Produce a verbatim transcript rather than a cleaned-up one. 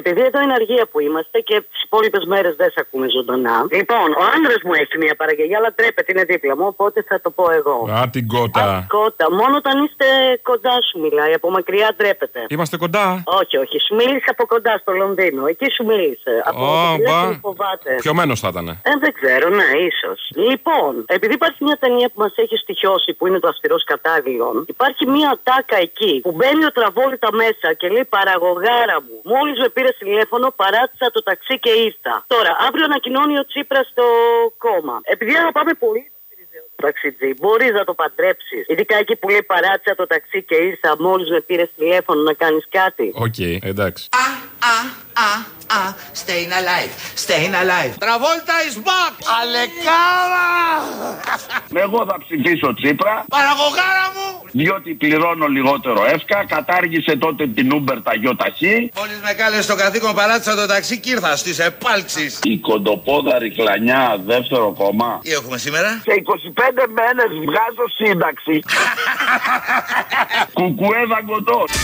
επειδή εδώ είναι αργία που είμαστε και τις υπόλοιπες μέρες δεν σε ακούμε ζωντανά. Λοιπόν, ο άντρας μου έχει μια παραγγελία, αλλά τρέπεται, είναι δίπλα μου, οπότε θα το πω εγώ. Α, την κότα. Α, κότα. Μόνο όταν είστε κοντά σου μιλάει, από μακριά ντρέπεται. Είμαστε κοντά. Όχι, όχι, σου μίλησε από κοντά στο Λονδίνο. Εκεί σου μίλησε. Από μακριά σου φοβάται. Πιωμένος θα ήταν. Ε, δεν ξέρω, ναι, ίσως. Λοιπόν, επειδή υπάρχει μια ταινία που μας έχει στοιχειώσει που είναι το Αυστηρός Κατάγλιον, υπάρχει μια τάκα εκεί που μπαίνει ο Τραβόλτα μέσα και λέει παραγωγάρα μου. Μόλις με πήρε τηλέφωνο, παράτησα το ταξί και ήρθα. Τώρα, αύριο ανακοινώνει ο Τσίπρας στο κόμμα. Επειδή αγαπάμε πολύ το ταξιτζή, μπορείς να το παντρέψεις. Ειδικά εκεί που λέει παράτησα το ταξί και ήρθα, μόλις με πήρε τηλέφωνο να κάνεις κάτι. Οκ, okay, εντάξει. Α, α, α, α, staying alive, staying alive. Travolta is back! Αλεκάρα! Εγώ θα ψηφίσω Τσίπρα. Παραγωγάρα μου! Διότι πληρώνω λιγότερο εύκα, κατάργησε τότε την Uber τα γιοταχή. Μόλις με κάλεσε στο καθήκον παράτησα το ταξί και ήρθα στις επάλξεις. Η κοντοπόδαρη κλανιά δεύτερο κόμμα. Τι έχουμε σήμερα? Σε είκοσι πέντε μέρες βγάζω σύνταξη. Κουκουέ δαγκωτός.